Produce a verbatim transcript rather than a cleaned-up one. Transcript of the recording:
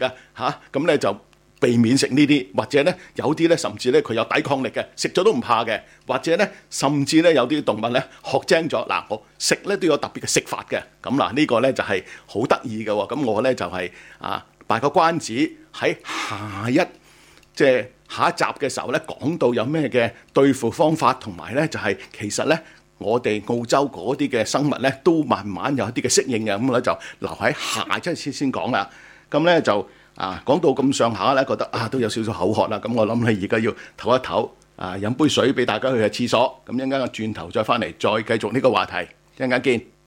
嘅嚇，咁咧就避免食呢啲，或者咧有啲咧甚至咧佢有抵抗力嘅，食咗都唔怕嘅，或者咧甚至咧有啲動物咧學精咗，嗱我食咧都有特別嘅食法嘅，咁嗱呢個咧就係好得意嘅喎，咁我咧就係、是、啊賣個關子，喺下一即係下一集嘅時候咧講到有咩嘅對付方法，同埋咧就係、是、其實咧我哋澳洲嗰啲嘅生物咧都慢慢有一啲嘅適應嘅，咁咧就留喺下一次先講啦，咁咧就。啊，講到咁上下咧，覺得啊都有少少口渴啦，咁我諗你而家要唞一唞，啊飲杯水俾大家去下廁所，咁一陣間轉頭再翻嚟再繼續呢個話題，一陣間見。